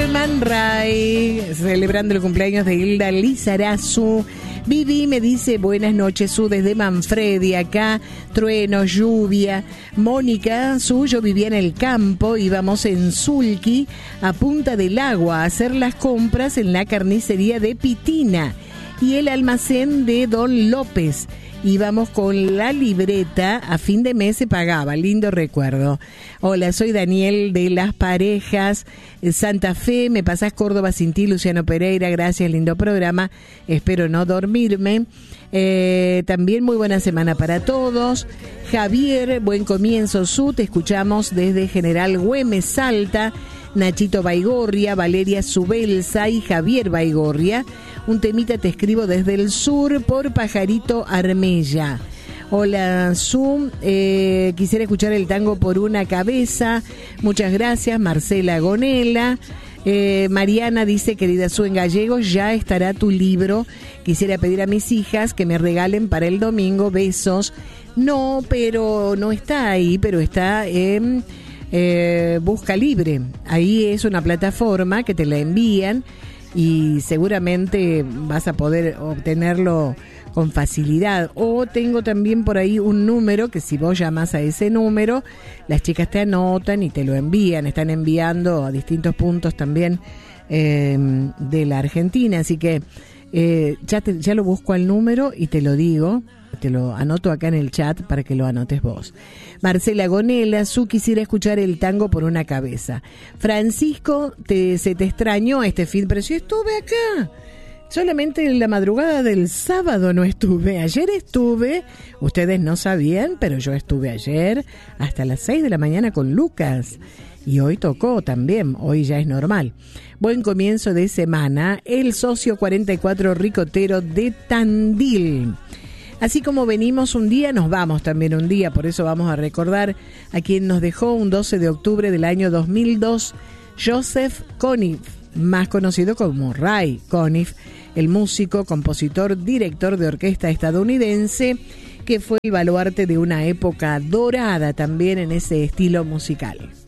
Man Ray, celebrando el cumpleaños de Hilda Lizarazu. Vivi me dice buenas noches, Su, desde Manfredi, acá, trueno, lluvia. Mónica, Su, yo vivía en el campo, íbamos en Sulki, a Punta del Agua, a hacer las compras en la carnicería de Pitina y el almacén de Don López. Íbamos con la libreta, a fin de mes se pagaba, lindo recuerdo. Hola, soy Daniel de Las Parejas, Santa Fe, me pasás Córdoba sin ti, Luciano Pereira, gracias, lindo programa, espero no dormirme. También muy buena semana para todos. Javier, buen comienzo, Su, te escuchamos desde General Güemes, Salta. Nachito Baigorria, Valeria Subelsa y Javier Baigorria. Un temita te escribo desde el sur por Pajarito Armella. Hola, Su, quisiera escuchar el tango por una cabeza. Muchas gracias, Marcela Gonela. Mariana dice, querida Su, en gallego ya estará tu libro. Quisiera pedir a mis hijas que me regalen para el domingo. Besos. No, pero no está ahí, pero está en... Busca Libre. Ahí es una plataforma que te la envían y seguramente vas a poder obtenerlo con facilidad. O tengo también por ahí un número que si vos llamas a ese número, las chicas te anotan y te lo envían. Están enviando a distintos puntos también de la Argentina. Así que ya lo busco al número y te lo digo. Te lo anoto acá en el chat para que lo anotes vos. Marcela Gonela, Su, quisiera escuchar el tango por una cabeza. Francisco, se te extrañó este fin, pero si estuve acá. Solamente en la madrugada del sábado no estuve. Ayer estuve, ustedes no sabían, pero yo estuve ayer hasta las 6 de la mañana con Lucas. Y hoy tocó también, hoy ya es normal. Buen comienzo de semana, el socio 44 ricotero de Tandil. Así como venimos un día, nos vamos también un día, por eso vamos a recordar a quien nos dejó un 12 de octubre del año 2002, Joseph Conniff, más conocido como Ray Conniff, el músico, compositor, director de orquesta estadounidense, que fue el baluarte de una época dorada también en ese estilo musical.